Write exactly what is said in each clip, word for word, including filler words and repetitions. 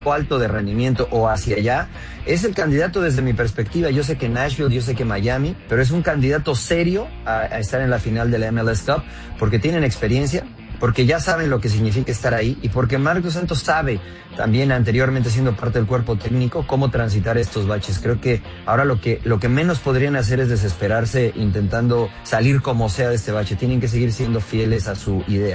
alto de rendimiento o hacia allá, es el candidato desde mi perspectiva. Yo sé que Nashville, yo sé que Miami, pero es un candidato serio a, a estar en la final de la M L S Cup porque tienen experiencia, porque ya saben lo que significa estar ahí y porque Marcos Santos sabe, también anteriormente siendo parte del cuerpo técnico, cómo transitar estos baches. Creo que ahora lo que, lo que menos podrían hacer es desesperarse intentando salir como sea de este bache. Tienen que seguir siendo fieles a su idea.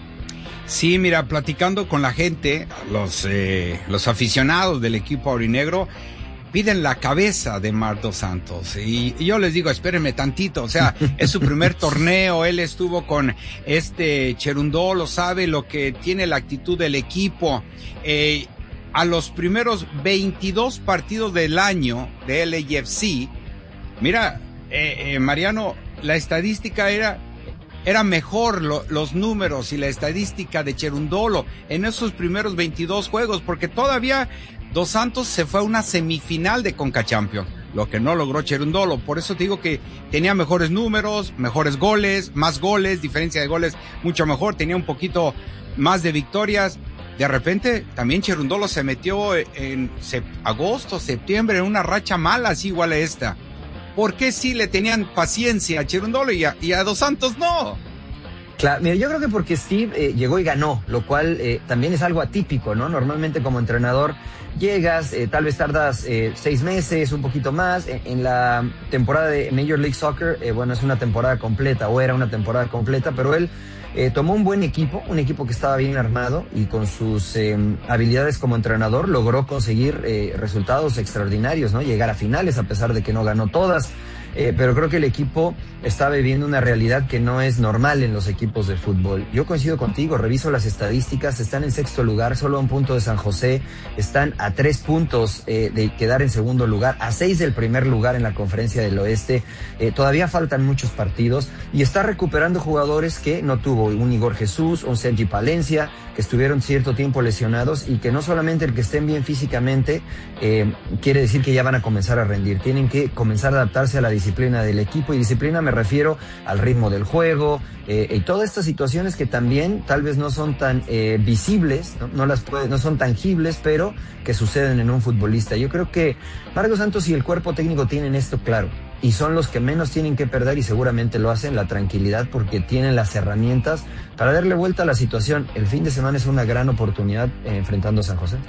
Sí, mira, platicando con la gente, los eh, los aficionados del equipo aurinegro piden la cabeza de Marcos Santos y, y yo les digo, espérenme tantito, o sea, es su primer torneo, él estuvo con este Cherundolo, sabe lo que tiene la actitud del equipo. Eh, a los primeros veintidós partidos del año de L A F C, mira, eh, eh, Mariano, la estadística era Era mejor lo, los números y la estadística de Cherundolo en esos primeros veintidós juegos, porque todavía Dos Santos se fue a una semifinal de Conca Champions, lo que no logró Cherundolo. Por eso te digo que tenía mejores números, mejores goles, más goles, diferencia de goles mucho mejor, tenía un poquito más de victorias. De repente también Cherundolo se metió en se, agosto, septiembre en una racha mala, así igual a esta. ¿Por qué sí le tenían paciencia a Cherundolo y a, y a Dos Santos no? Claro, mira, yo creo que porque Steve eh, llegó y ganó, lo cual eh, también es algo atípico, ¿no? Normalmente como entrenador llegas, eh, tal vez tardas eh, seis meses, un poquito más. En, en la temporada de Major League Soccer, eh, bueno, es una temporada completa, o era una temporada completa, pero él eh, tomó un buen equipo, un equipo que estaba bien armado y con sus eh, habilidades como entrenador logró conseguir eh, resultados extraordinarios, ¿no? Llegar a finales a pesar de que no ganó todas. Eh, pero creo que el equipo está viviendo una realidad que no es normal en los equipos de fútbol. Yo coincido contigo, reviso las estadísticas, están en sexto lugar, solo a un punto de San José, están a tres puntos eh, de quedar en segundo lugar, a seis del primer lugar en la Conferencia del Oeste. Eh, todavía faltan muchos partidos y está recuperando jugadores que no tuvo, un Igor Jesús, un Sergi Palencia, que estuvieron cierto tiempo lesionados y que no solamente el que estén bien físicamente eh, quiere decir que ya van a comenzar a rendir, tienen que comenzar a adaptarse a la disciplina del equipo, y disciplina me refiero al ritmo del juego eh, y todas estas situaciones que también tal vez no son tan eh, visibles, ¿no? No las puede, no son tangibles, pero que suceden en un futbolista. Yo creo que Marcos Santos y el cuerpo técnico tienen esto claro y son los que menos tienen que perder, y seguramente lo hacen, la tranquilidad, porque tienen las herramientas para darle vuelta a la situación. El fin de semana es una gran oportunidad eh, enfrentando a San José.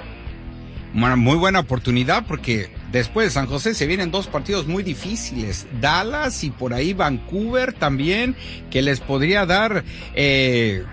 Una muy buena oportunidad porque después de San José se vienen dos partidos muy difíciles, Dallas y por ahí Vancouver también, que les podría dar, eh,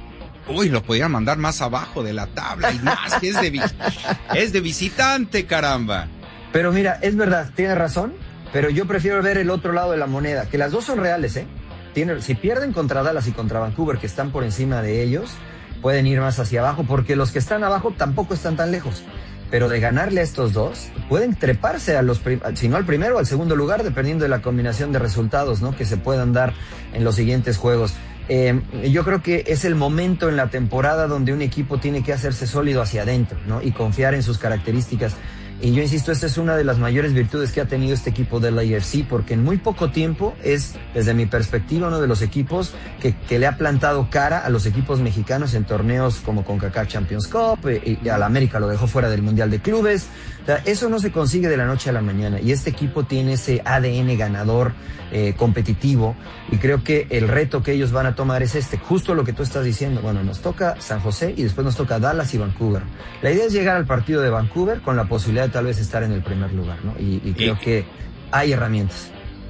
uy, lo podrían mandar más abajo de la tabla, y más que es de, es de visitante, caramba. Pero mira, es verdad, tienes razón, pero yo prefiero ver el otro lado de la moneda, que las dos son reales, ¿eh? Tiene, si pierden contra Dallas y contra Vancouver, que están por encima de ellos, pueden ir más hacia abajo, porque los que están abajo tampoco están tan lejos. Pero de ganarle a estos dos, pueden treparse a los, si no al primero o al segundo lugar, dependiendo de la combinación de resultados, ¿no?, que se puedan dar en los siguientes juegos. Eh, yo creo que es el momento en la temporada donde un equipo tiene que hacerse sólido hacia adentro, ¿no?, y confiar en sus características. Y yo insisto, esta es una de las mayores virtudes que ha tenido este equipo de la A F C, porque en muy poco tiempo es, desde mi perspectiva, uno de los equipos que, que le ha plantado cara a los equipos mexicanos en torneos como CONCACAF Champions Cup, y, y a la América lo dejó fuera del Mundial de Clubes. O sea, eso no se consigue de la noche a la mañana, y este equipo tiene ese A D N ganador, eh, competitivo, y creo que el reto que ellos van a tomar es este, justo lo que tú estás diciendo. Bueno, nos toca San José y después nos toca Dallas y Vancouver. La idea es llegar al partido de Vancouver con la posibilidad de tal vez estar en el primer lugar, ¿no? Y, y creo y, que hay herramientas.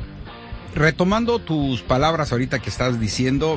Retomando tus palabras ahorita que estás diciendo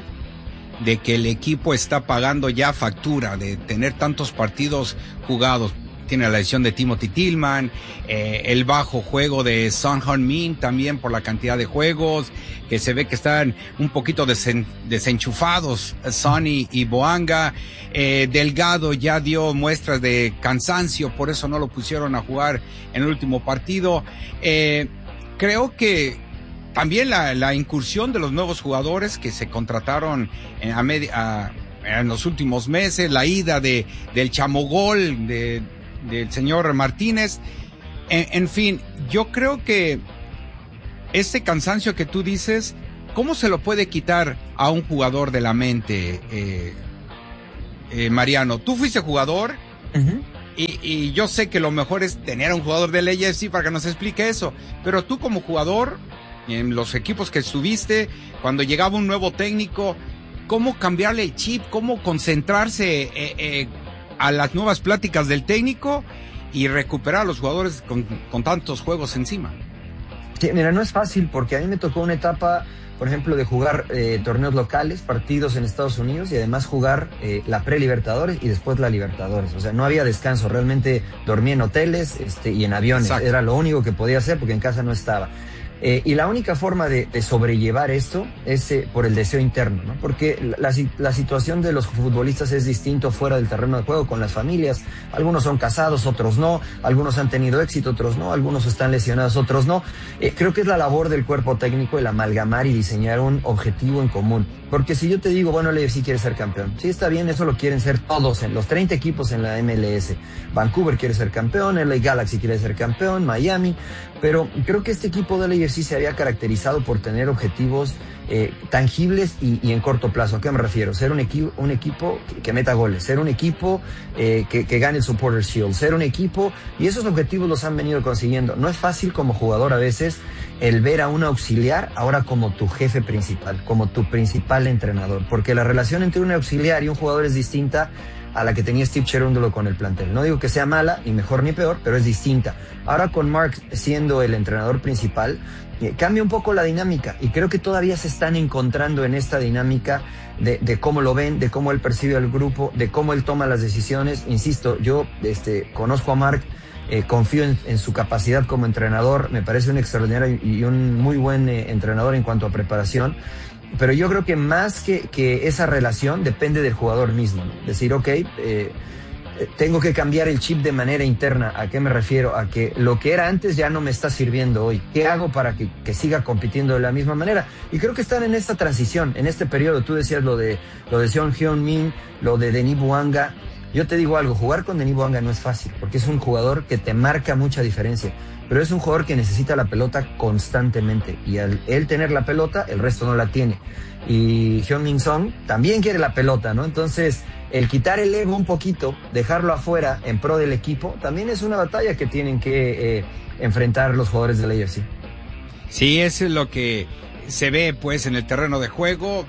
de que el equipo está pagando ya factura de tener tantos partidos jugados. Tiene la lesión de Timothy Tillman, eh, el bajo juego de Son Heung-min también por la cantidad de juegos, que se ve que están un poquito desen, desenchufados Sonny y Boanga. Eh, Delgado ya dio muestras de cansancio, por eso no lo pusieron a jugar en el último partido. Eh, creo que también la, la incursión de los nuevos jugadores que se contrataron en, a media, a, en los últimos meses, la ida de del Chamogol, de del señor Martínez, en, en fin, yo creo que este cansancio que tú dices, ¿cómo se lo puede quitar a un jugador de la mente, eh, eh, Mariano? Tú fuiste jugador, uh-huh. Y, y yo sé que lo mejor es tener a un jugador del A F C para que nos explique eso, pero tú como jugador, en los equipos que estuviste, cuando llegaba un nuevo técnico, ¿cómo cambiarle el chip? ¿Cómo concentrarse eh, eh, a las nuevas pláticas del técnico y recuperar a los jugadores con, con tantos juegos encima? Sí, mira, no es fácil porque a mí me tocó una etapa, por ejemplo, de jugar eh, torneos locales, partidos en Estados Unidos y además jugar eh, la pre-Libertadores y después la Libertadores. O sea, no había descanso, realmente dormía en hoteles este, y en aviones. Exacto. Era lo único que podía hacer porque en casa no estaba. Eh, y la única forma de, de sobrellevar esto es eh, por el deseo interno, ¿no? Porque la, la situación de los futbolistas es distinto fuera del terreno de juego con las familias. Algunos son casados, otros no. Algunos han tenido éxito, otros no. Algunos están lesionados, otros no. Eh, creo que es la labor del cuerpo técnico el amalgamar y diseñar un objetivo en común. Porque si yo te digo, bueno, el A F C quiere ser campeón. Sí, está bien, eso lo quieren ser todos, en los treinta equipos en la M L S. Vancouver quiere ser campeón, L A Galaxy quiere ser campeón, Miami. Pero creo que este equipo del A F C se había caracterizado por tener objetivos eh, tangibles y, y en corto plazo. ¿A qué me refiero? Ser un, equi un equipo que, que meta goles, ser un equipo eh, que, que gane el Supporters Shield, ser un equipo, y esos objetivos los han venido consiguiendo. No es fácil como jugador a veces el ver a un auxiliar ahora como tu jefe principal, como tu principal entrenador, porque la relación entre un auxiliar y un jugador es distinta a la que tenía Steve Cherundolo con el plantel. No digo que sea mala, ni mejor ni peor, pero es distinta. Ahora con Mark siendo el entrenador principal, eh, cambia un poco la dinámica, y creo que todavía se están encontrando en esta dinámica de, de cómo lo ven, de cómo él percibe al grupo, de cómo él toma las decisiones. Insisto, yo este, conozco a Mark, eh, confío en, en su capacidad como entrenador, me parece un extraordinario y un muy buen eh, entrenador en cuanto a preparación. Pero yo creo que más que, que esa relación depende del jugador mismo, ¿no? Decir, ok, eh, tengo que cambiar el chip de manera interna. ¿A qué me refiero? A que lo que era antes ya no me está sirviendo hoy. ¿Qué hago para que, que siga compitiendo de la misma manera? Y creo que están en esta transición, en este periodo. Tú decías lo de, lo de Son Heung-min, lo de Denis Bouanga. Yo te digo algo, jugar con Denis Bouanga no es fácil, porque es un jugador que te marca mucha diferencia. Pero es un jugador que necesita la pelota constantemente, y al él tener la pelota, el resto no la tiene. Y Heung-min Son también quiere la pelota, ¿no? Entonces, el quitar el ego un poquito, dejarlo afuera en pro del equipo, también es una batalla que tienen que eh, enfrentar los jugadores del A F C. Sí, eso es lo que se ve pues en el terreno de juego.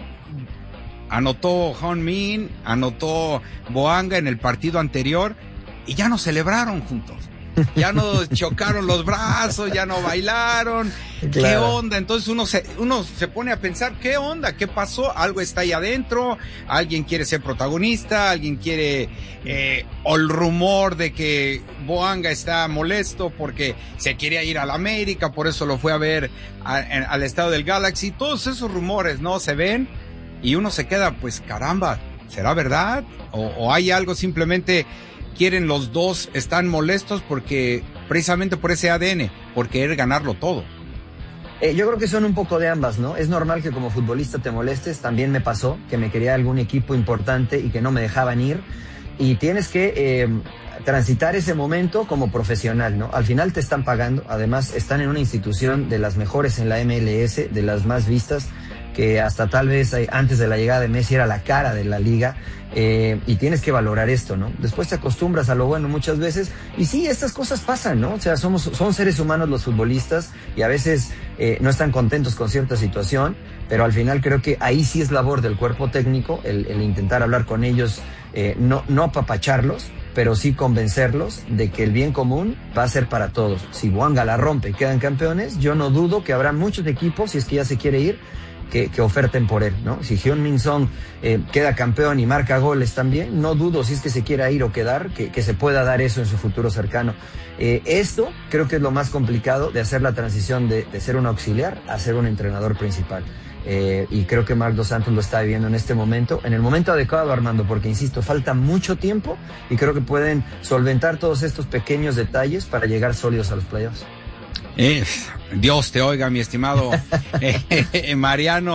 Anotó Heung-min, anotó Bouanga en el partido anterior y ya no celebraron juntos. Ya no chocaron los brazos, ya no bailaron. Claro. ¿Qué onda? Entonces uno se, uno se pone a pensar, ¿qué onda? ¿Qué pasó? Algo está ahí adentro, alguien quiere ser protagonista, alguien quiere, eh, o el rumor de que Bouanga está molesto porque se quería ir a la América, por eso lo fue a ver a, a, al estado del Galaxy. Todos esos rumores, ¿no? Se ven y uno se queda, pues caramba, ¿será verdad? ¿O, o hay algo simplemente... quieren los dos, están molestos porque precisamente por ese A D N, por querer ganarlo todo? Eh, yo creo que son un poco de ambas, ¿no? Es normal que como futbolista te molestes, también me pasó que me quería algún equipo importante y que no me dejaban ir, y tienes que eh, transitar ese momento como profesional, ¿no? Al final te están pagando, además están en una institución de las mejores en la M L S, de las más vistas, que hasta tal vez antes de la llegada de Messi era la cara de la liga, eh, y tienes que valorar esto, ¿no? Después te acostumbras a lo bueno muchas veces, y sí, estas cosas pasan, ¿no? O sea, somos, son seres humanos los futbolistas, y a veces eh, no están contentos con cierta situación, pero al final creo que ahí sí es labor del cuerpo técnico, el, el intentar hablar con ellos, eh, no, no apapacharlos, pero sí convencerlos de que el bien común va a ser para todos. Si Bouanga la rompe y quedan campeones, yo no dudo que habrá muchos equipos, si es que ya se quiere ir, Que, que oferten por él, ¿no? Si Heung-min Son eh, queda campeón y marca goles también, no dudo, si es que se quiera ir o quedar, que, que se pueda dar eso en su futuro cercano. Eh, esto creo que es lo más complicado de hacer la transición de, de ser un auxiliar a ser un entrenador principal. Eh, y creo que Marc Dos Santos lo está viviendo en este momento, en el momento adecuado, Armando, porque insisto, falta mucho tiempo y creo que pueden solventar todos estos pequeños detalles para llegar sólidos a los playoffs. Eh, Dios te oiga, mi estimado eh, eh, Mariano.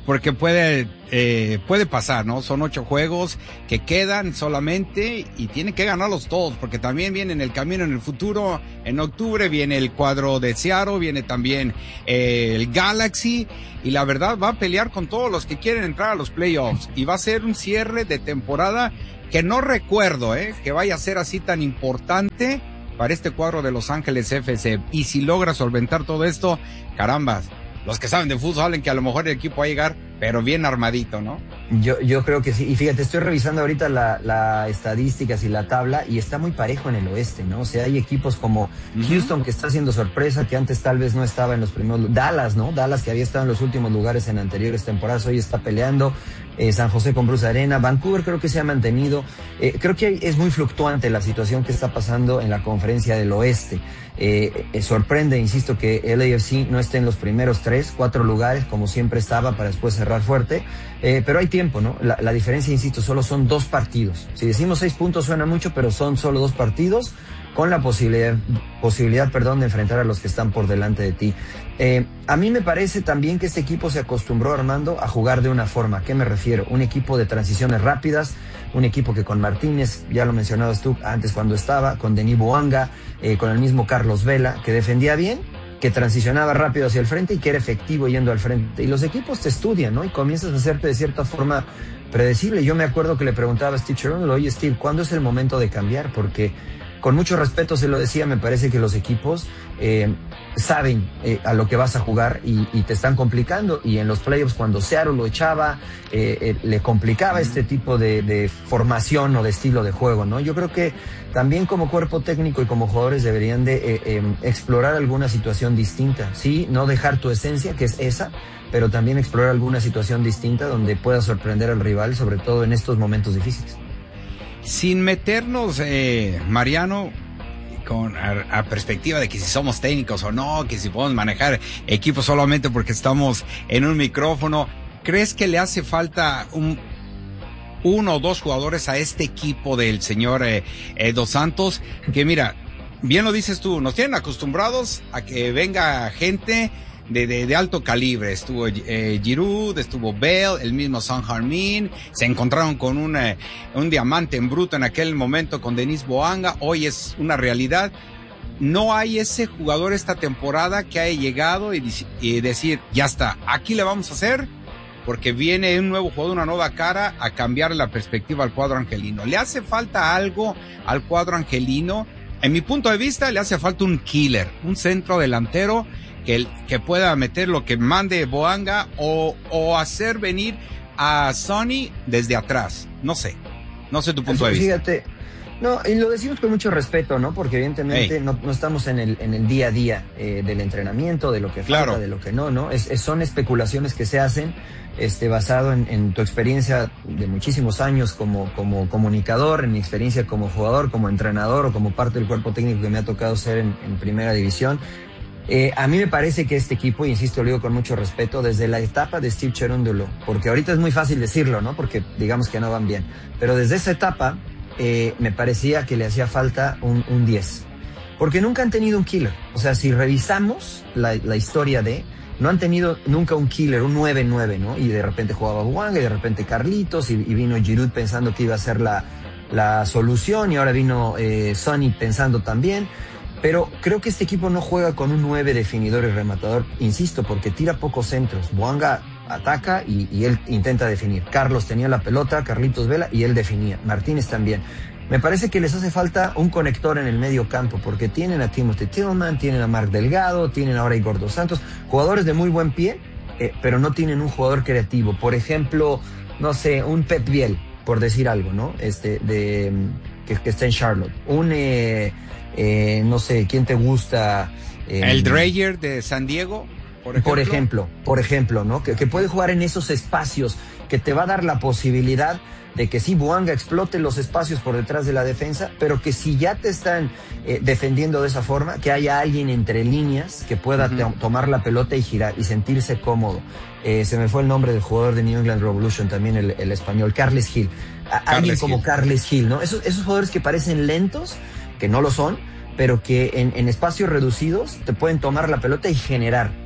porque puede, eh, puede pasar, ¿no? Son ocho juegos que quedan solamente y tienen que ganarlos todos, porque también viene en el camino en el futuro. En octubre viene el cuadro de Seattle, viene también eh, el Galaxy, y la verdad va a pelear con todos los que quieren entrar a los playoffs, y va a ser un cierre de temporada que no recuerdo, eh, que vaya a ser así tan importante para este cuadro de Los Ángeles F C. Y si logra solventar todo esto, carambas, los que saben de fútbol saben que a lo mejor el equipo va a llegar, pero bien armadito, ¿no? Yo, yo creo que sí. Y fíjate, estoy revisando ahorita la, la estadísticas y la tabla, y está muy parejo en el oeste, ¿no? O sea, hay equipos como uh-huh. Houston, que está haciendo sorpresa, que antes tal vez no estaba en los primeros. Dallas, ¿no? Dallas, que había estado en los últimos lugares en anteriores temporadas, hoy está peleando. Eh, San José con Bruce Arena. Vancouver creo que se ha mantenido. Eh, creo que es muy fluctuante la situación que está pasando en la conferencia del oeste. Eh, eh, sorprende, insisto, que el A F C no esté en los primeros tres, cuatro lugares, como siempre estaba, para después cerrar fuerte. Eh, pero hay tiempo, ¿no? La, la diferencia, insisto, solo son dos partidos. Si decimos seis puntos suena mucho, pero son solo dos partidos, con la posibilidad, posibilidad, perdón, de enfrentar a los que están por delante de ti. Eh, a mí me parece también que este equipo se acostumbró, Armando, a jugar de una forma. ¿A qué me refiero? Un equipo de transiciones rápidas, un equipo que con Martínez, ya lo mencionabas tú antes cuando estaba, con Denis Bouanga, eh, con el mismo Carlos Vela, que defendía bien, que transicionaba rápido hacia el frente y que era efectivo yendo al frente. Y los equipos te estudian, ¿no? Y comienzas a hacerte de cierta forma predecible. Yo me acuerdo que le preguntaba a Steve Cherundolo, oye Steve, ¿cuándo es el momento de cambiar? Porque con mucho respeto se lo decía, me parece que los equipos eh, saben eh, a lo que vas a jugar y, y te están complicando. Y en los playoffs, cuando Seattle lo echaba, eh, eh, le complicaba este tipo de, de formación o de estilo de juego, ¿no? Yo creo que también como cuerpo técnico y como jugadores deberían de eh, eh, explorar alguna situación distinta, ¿sí? No dejar tu esencia, que es esa, pero también explorar alguna situación distinta donde pueda sorprender al rival, sobre todo en estos momentos difíciles. Sin meternos, eh, Mariano, con a, a perspectiva de que si somos técnicos o no, que si podemos manejar equipos solamente porque estamos en un micrófono, ¿crees que le hace falta un uno o dos jugadores a este equipo del señor eh, eh, Dos Santos? Que mira, bien lo dices tú, nos tienen acostumbrados a que venga gente de, de, de alto calibre. Estuvo eh, Giroud, estuvo Bale, el mismo San Hermín, se encontraron con un, eh, un diamante en bruto en aquel momento con Denis Bouanga, hoy es una realidad. No hay ese jugador esta temporada que haya llegado y, y decir, ya está, aquí le vamos a hacer, porque viene un nuevo jugador, una nueva cara, a cambiar la perspectiva al cuadro angelino. ¿Le hace falta algo al cuadro angelino? En mi punto de vista, le hace falta un killer, un centro delantero que, que pueda meter lo que mande Bouanga o, o hacer venir a Sonny desde atrás. No sé, no sé tu punto de vista. Fíjate, no, y lo decimos con mucho respeto, ¿no? Porque evidentemente no, no estamos en el, en el día a día eh, del entrenamiento, de lo que falta, claro, de lo que no, ¿no? Es, es, son especulaciones que se hacen este, basado en, en tu experiencia de muchísimos años como, como comunicador, en mi experiencia como jugador, como entrenador o como parte del cuerpo técnico que me ha tocado ser en, en primera división. Eh, a mí me parece que este equipo, insisto, lo digo con mucho respeto, desde la etapa de Steve Cherundolo, porque ahorita es muy fácil decirlo, ¿no? Porque digamos que no van bien, pero desde esa etapa eh, me parecía que le hacía falta un, un diez, porque nunca han tenido un killer. O sea, si revisamos la, la historia de, no han tenido nunca un killer, un nueve nueve, ¿no? Y de repente jugaba Bouanga y de repente Carlitos y, y vino Giroud pensando que iba a ser la, la solución y ahora vino eh, Sonny pensando también. Pero creo que este equipo no juega con un nueve definidor y rematador, insisto, porque tira pocos centros. Bouanga ataca y, y él intenta definir. Carlos tenía la pelota, Carlitos Vela, y él definía. Martínez también. Me parece que les hace falta un conector en el medio campo, porque tienen a Timothy Tillman, tienen a Marc Delgado, tienen ahora a Igor Dos Santos, jugadores de muy buen pie, eh, pero no tienen un jugador creativo. Por ejemplo, no sé, un Pep Biel, por decir algo, ¿no? Este, de, que, que está en Charlotte. Un... Eh, Eh, no sé, ¿quién te gusta? Eh, el Dreyer de San Diego, por ejemplo. Por ejemplo, por ejemplo, ¿no? Que, que puede jugar en esos espacios, que te va a dar la posibilidad de que sí, Bouanga explote los espacios por detrás de la defensa, pero que si ya te están eh, defendiendo de esa forma, que haya alguien entre líneas que pueda uh-huh. te, tomar la pelota y girar y sentirse cómodo. Eh, se me fue el nombre del jugador de New England Revolution, también el, el español, Carles Gil. A, Carles alguien como Gil. Carles Gil, ¿no? Esos, esos jugadores que parecen lentos, que no lo son, pero que en, en espacios reducidos te pueden tomar la pelota y generar.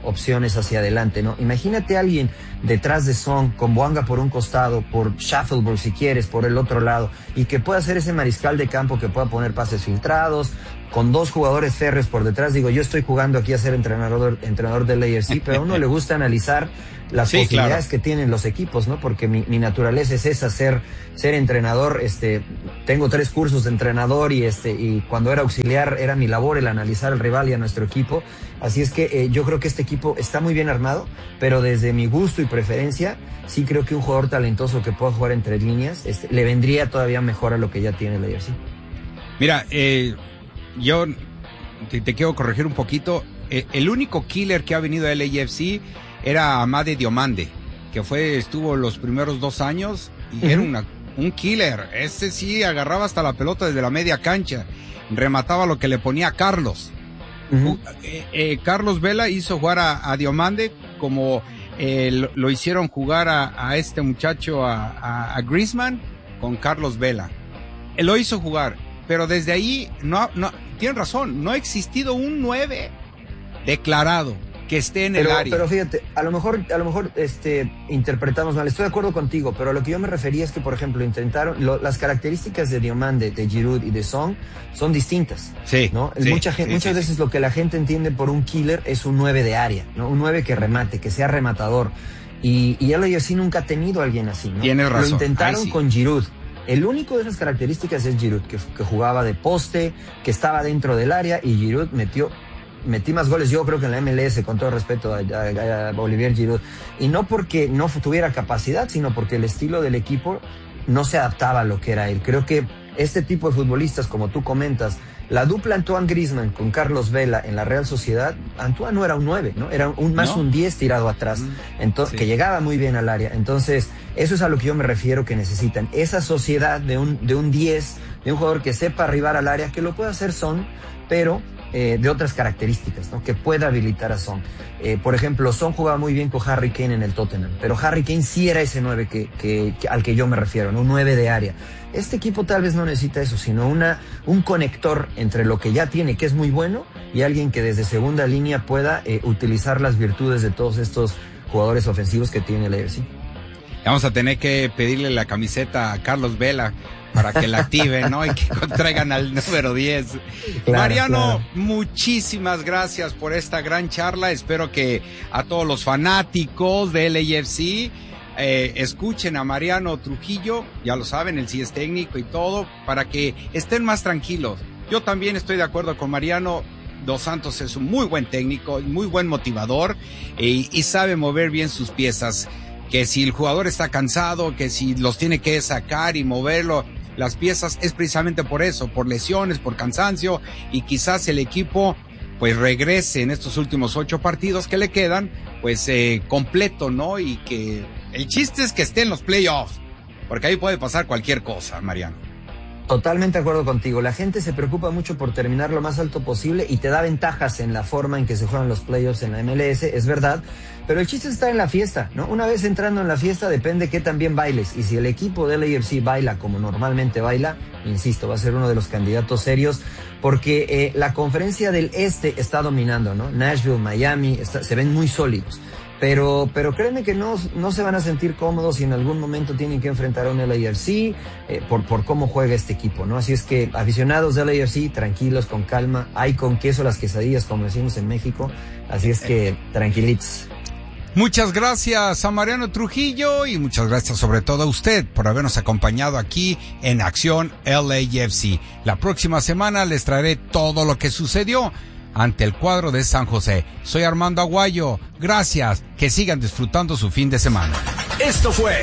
opciones hacia adelante, ¿no? Imagínate a alguien detrás de Son, con Bouanga por un costado, por Shuffleboard si quieres, por el otro lado, y que pueda ser ese mariscal de campo que pueda poner pases filtrados, con dos jugadores férreos por detrás. Digo, yo estoy jugando aquí a ser entrenador, entrenador del A F C, pero a uno le gusta analizar las sí, posibilidades claro. que tienen los equipos, ¿no? Porque mi, mi naturaleza es esa, ser, ser entrenador. Este, tengo tres cursos de entrenador y este, y cuando era auxiliar era mi labor el analizar al rival y a nuestro equipo. Así es que eh, yo creo que este equipo está muy bien armado, pero desde mi gusto y preferencia, sí creo que un jugador talentoso que pueda jugar entre líneas, este, le vendría todavía mejor a lo que ya tiene el A F C. Mira, eh, yo te, te quiero corregir un poquito. Eh, el único killer que ha venido al A F C era Amade Diomande, que fue, estuvo los primeros dos años y uh-huh. era una, un killer. Ese sí agarraba hasta la pelota desde la media cancha, remataba lo que le ponía Carlos. Uh-huh. Eh, eh, Carlos Vela hizo jugar a, a Diomande como eh, lo, lo hicieron jugar a, a este muchacho, a, a, a Griezmann, con Carlos Vela. Él lo hizo jugar, pero desde ahí, no, no, tienen razón, no ha existido un nueve declarado que esté en pero, el área. Pero fíjate, a lo mejor, a lo mejor este, interpretamos mal, estoy de acuerdo contigo, pero a lo que yo me refería es que, por ejemplo, intentaron, lo, las características de Diomande, de Giroud y de Son son distintas. Sí. ¿no? sí Mucha gente, sí, muchas sí, veces sí. lo que la gente entiende por un killer es un nueve de área, ¿no? Un nueve que remate, que sea rematador. Y, y el A F C nunca ha tenido a alguien así, ¿no? Tienes razón. Lo intentaron sí. con Giroud. El único de esas características es Giroud, que, que jugaba de poste, que estaba dentro del área, y Giroud metió metí más goles yo creo que en la M L S, con todo respeto a, a, a Olivier Giroud, y no porque no tuviera capacidad, sino porque el estilo del equipo no se adaptaba a lo que era él. Creo que este tipo de futbolistas, como tú comentas, la dupla Antoine Griezmann con Carlos Vela en la Real Sociedad, Antoine no era un nueve, ¿no? Era un, más no. un diez tirado atrás, entonces, sí. que llegaba muy bien al área. Entonces, eso es a lo que yo me refiero que necesitan. Esa sociedad de un, de un diez, de un jugador que sepa arribar al área, que lo puede hacer Son, pero eh, de otras características, ¿no? Que pueda habilitar a Son. Eh, por ejemplo, Son jugaba muy bien con Harry Kane en el Tottenham, pero Harry Kane sí era ese nueve que, que, que, al que yo me refiero, ¿no? Un nueve de área. Este equipo tal vez no necesita eso, sino una, un conector entre lo que ya tiene, que es muy bueno, y alguien que desde segunda línea pueda eh, utilizar las virtudes de todos estos jugadores ofensivos que tiene el A F C. Vamos a tener que pedirle la camiseta a Carlos Vela para que la active, ¿no? Y que traigan al número diez. Claro, Mariano, claro. Muchísimas gracias por esta gran charla. Espero que a todos los fanáticos del A F C eh, escuchen a Mariano Trujillo, ya lo saben, él sí es técnico y todo, para que estén más tranquilos. Yo también estoy de acuerdo con Mariano. Dos Santos es un muy buen técnico, muy buen motivador eh, y sabe mover bien sus piezas. Que si el jugador está cansado, que si los tiene que sacar y moverlo, las piezas, es precisamente por eso, por lesiones, por cansancio, y quizás el equipo pues regrese en estos últimos ocho partidos que le quedan, pues eh, completo, ¿no? Y que el chiste es que esté en los playoffs, porque ahí puede pasar cualquier cosa, Mariano. Totalmente de acuerdo contigo. La gente se preocupa mucho por terminar lo más alto posible y te da ventajas en la forma en que se juegan los playoffs en la M L S, es verdad, pero el chiste está en la fiesta, ¿no? Una vez entrando en la fiesta depende qué tan bien bailes, y si el equipo del A F C baila como normalmente baila, insisto, va a ser uno de los candidatos serios, porque eh, la conferencia del este está dominando, ¿no? Nashville, Miami, está, se ven muy sólidos. Pero, pero créeme que no, no se van a sentir cómodos si en algún momento tienen que enfrentar a un L A F C eh, por, por cómo juega este equipo, ¿no? Así es que, aficionados del A F C, tranquilos, con calma. Hay con queso las quesadillas, como decimos en México. Así es que, tranquilitos. Muchas gracias a Mariano Trujillo y muchas gracias sobre todo a usted por habernos acompañado aquí en Acción L A F C. La próxima semana les traeré todo lo que sucedió ante el cuadro de San José. Soy Armando Aguayo. Gracias. Que sigan disfrutando su fin de semana. Esto fue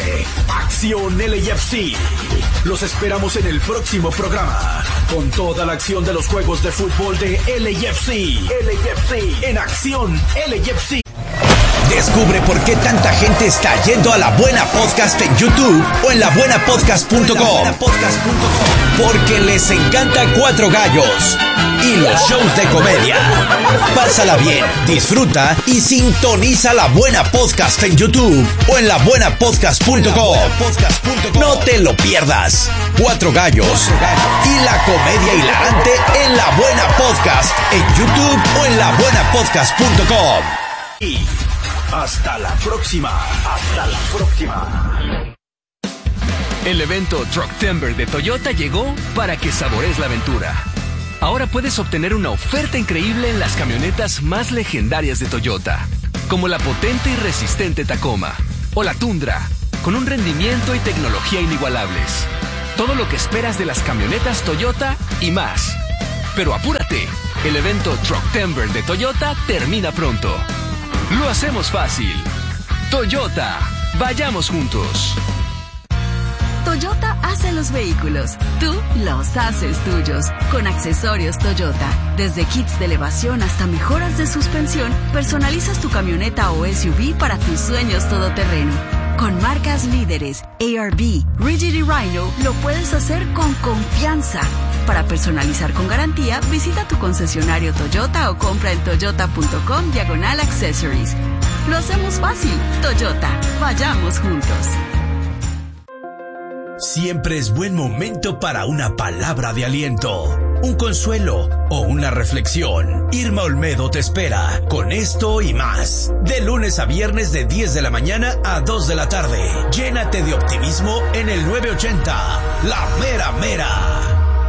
Acción L A F C. Los esperamos en el próximo programa con toda la acción de los juegos de fútbol de L A F C. L A F C en Acción L A F C. Descubre por qué tanta gente está yendo a La Buena Podcast en YouTube o en la buena podcast punto com. Porque les encanta Cuatro Gallos y los shows de comedia. Pásala bien, disfruta y sintoniza La Buena Podcast en YouTube o en la buena podcast punto com. No te lo pierdas. Cuatro Gallos y la comedia hilarante en La Buena Podcast en YouTube o en la buena podcast punto com. Y hasta la próxima. Hasta la próxima. El evento Trucktember de Toyota llegó para que saborees la aventura. Ahora puedes obtener una oferta increíble en las camionetas más legendarias de Toyota, como la potente y resistente Tacoma o la Tundra, con un rendimiento y tecnología inigualables. Todo lo que esperas de las camionetas Toyota y más. Pero apúrate, el evento Trucktember de Toyota termina pronto. Lo hacemos fácil. Toyota, vayamos juntos. Toyota hace los vehículos, tú los haces tuyos. Con accesorios Toyota, desde kits de elevación hasta mejoras de suspensión, personalizas tu camioneta o S U V para tus sueños todoterreno. Con marcas líderes, A R B, Rigid y Rhino, lo puedes hacer con confianza. Para personalizar con garantía, visita tu concesionario Toyota o compra en toyota.com diagonal accessories. Lo hacemos fácil. Toyota, vayamos juntos. Siempre es buen momento para una palabra de aliento, un consuelo o una reflexión. Irma Olmedo te espera con esto y más. De lunes a viernes de diez de la mañana a dos de la tarde. Llénate de optimismo en el nueve ochenta, La Mera Mera.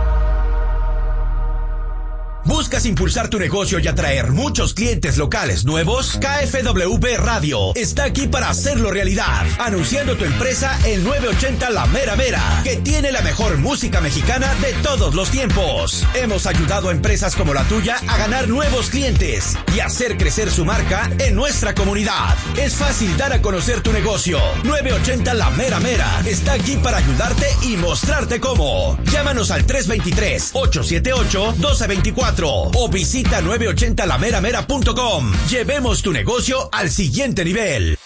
¿Buscas impulsar tu negocio y atraer muchos clientes locales nuevos? K F W B Radio está aquí para hacerlo realidad. Anunciando tu empresa en nueve ochenta La Mera Mera, que tiene la mejor música mexicana de todos los tiempos. Hemos ayudado a empresas como la tuya a ganar nuevos clientes y hacer crecer su marca en nuestra comunidad. Es fácil dar a conocer tu negocio. nueve ochenta La Mera Mera está aquí para ayudarte y mostrarte cómo. Llámanos al tres dos tres, ocho siete ocho, uno dos dos cuatro o visita nueve ochenta la mera mera punto com. Llevemos tu negocio al siguiente nivel.